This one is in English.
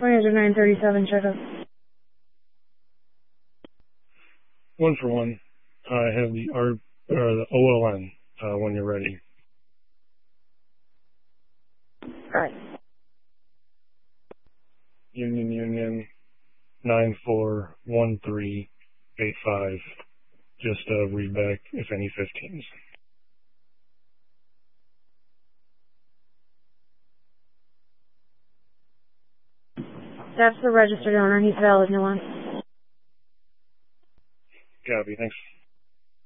937, check up. 1 for 1. I have the OLN when you're ready. Alright. Union 941385. Just read back if any 15s. That's the registered owner. He's valid, no one. Copy, thanks.